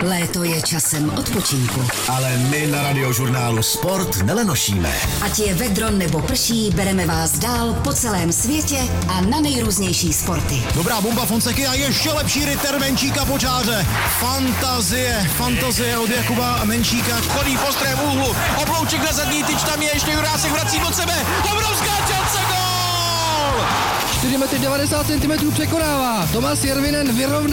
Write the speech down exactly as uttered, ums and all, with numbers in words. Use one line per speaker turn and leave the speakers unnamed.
Léto je časem odpočinku.
Ale my na Radiožurnálu Sport nelenošíme.
Ať je vedro nebo prší, bereme vás dál po celém světě a na nejrůznější sporty.
Dobrá bomba Fonseky a ještě lepší rytter Menčíka po čáře. Fantazie, fantazie od Jakuba Menčíka.
Chodí po strém úhlu, oblouček na zadní tyč, tam je ještě Jurásek vrací od sebe. Obrovská šance, gól!
čtyři metry devadesát centimetrů překonává. Tomáš Järvinen vyrovná.